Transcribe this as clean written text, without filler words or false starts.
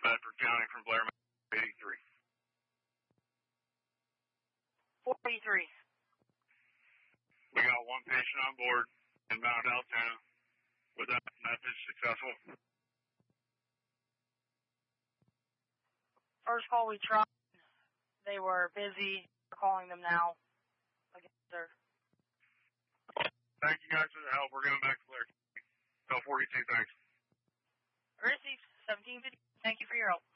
Bedford County from Blair, 83. 483. We got one patient on board, inbound Altoona. Was that message successful? First call we tried, they were busy. We're calling them now. Again, sir. Thank you guys for the help. We're going back to Blair. L 42, thanks. Received 1750. Thank you for your help.